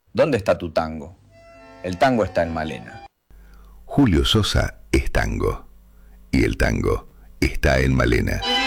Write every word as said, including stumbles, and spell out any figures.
¿Dónde está tu tango? El tango está en Malena. Julio Sosa es tango y el tango está en Malena.